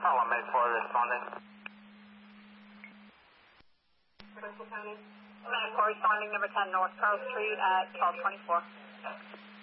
I'm 8-4 responding. Bristol County. 9-4 responding, number 10 North Pearl Street at 1224.